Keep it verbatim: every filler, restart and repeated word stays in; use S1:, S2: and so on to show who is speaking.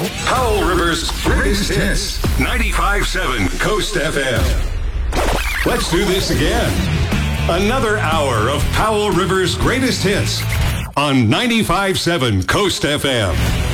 S1: Powell River's greatest hits. ninety-five point seven Coast F M. Let's do this again. Another hour of Powell River's greatest hits on ninety-five point seven Coast F M.